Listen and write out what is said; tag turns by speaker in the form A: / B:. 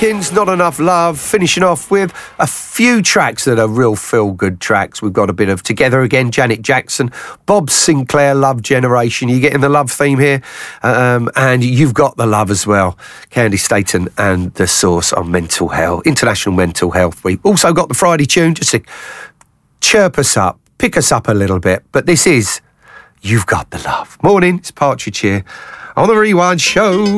A: Hawkins, Not Enough Love, finishing off with a few tracks that are real feel-good tracks. We've got a bit of Together Again, Janet Jackson, Bob Sinclair, Love Generation. You're getting the love theme here. And You've Got the Love as well. Candy Staten and The Source on Mental Health, International Mental Health Week. Also got the Friday tune just to chirp us up, pick us up a little bit. But this is You've Got the Love. Morning, it's Partridge here on the Rewind Show.